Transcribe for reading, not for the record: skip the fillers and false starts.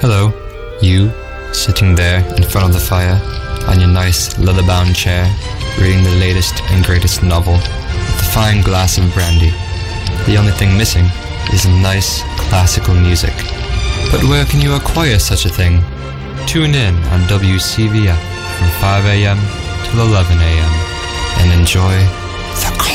Hello, you, sitting there in front of the fire, on your nice leather-bound chair, reading the latest and greatest novel, with a fine glass of brandy. The only thing missing is some nice classical music. But where can you acquire such a thing? Tune in on WCVF from 5 a.m. till 11 a.m. and enjoy the